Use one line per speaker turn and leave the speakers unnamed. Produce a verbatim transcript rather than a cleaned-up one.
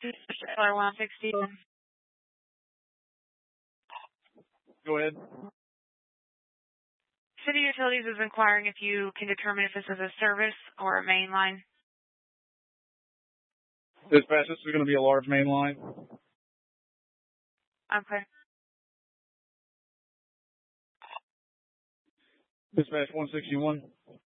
one sixty.
Go ahead.
City Utilities is inquiring if you can determine if this is a service or a main line.
Dispatch, this is going to be a large main line.
Okay.
Dispatch one sixty-one.